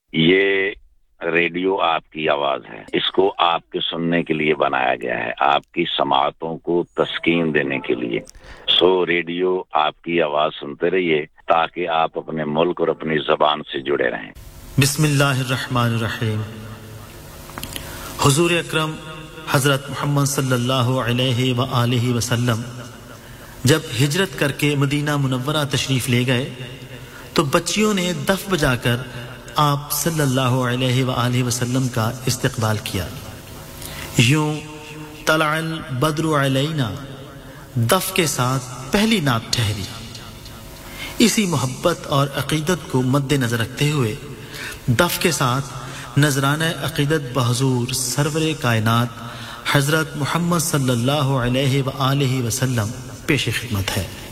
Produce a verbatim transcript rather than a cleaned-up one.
ये रेडियो आपकी आवाज है, इसको आपके सुनने के लिए बनाया गया है, आपकी समाअतों को तस्कीन देने के लिए। सो रेडियो आपकी आवाज सुनते रहिए ताकि आप अपने मुल्क और अपनी ज़बान से जुड़े रहें। बिस्मिल्लाहिर्रहमानिर्रहीम। हुजूर अकरम हजरत मोहम्मद सल्लल्लाहु अलैहि व आलिहि वसल्लम जब हिजरत करके मदीना मुनव्वरा तशरीफ ले गए तो बच्चियों ने दफ बजाकर आप सल्लल्लाहु अलैहि व आलिहि वसल्लम का इस्तकबाल किया। यूं तलअल बद्रु अलैना दफ के साथ पहली नात ठहरी। इसी मोहब्बत और अकीदत को मद्देनजर रखते हुए दफ के साथ नजराना अकीदत बहजूर सरवरे कायनात हजरत मोहम्मद सल्लल्लाहु अलैहि व आलिहि वसल्लम पेश खिदमत है।